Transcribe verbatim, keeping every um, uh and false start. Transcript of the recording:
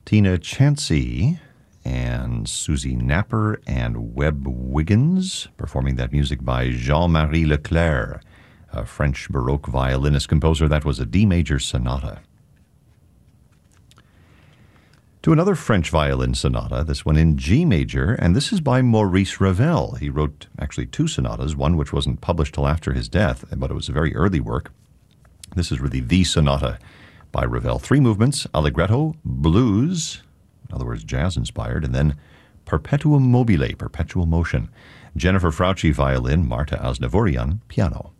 Tina Chancey and Susie Napper and Webb Wiggins performing that music by Jean-Marie Leclerc, a French Baroque violinist composer. That was a D major sonata. To another French violin sonata, this one in G major, and this is by Maurice Ravel. He wrote actually two sonatas, one which wasn't published till after his death, but it was a very early work. This is really the sonata by Ravel. Three movements: Allegretto, blues, in other words, jazz-inspired, and then Perpetuum mobile, perpetual motion. Jennifer Frauci, violin, Marta Aznavourian, piano.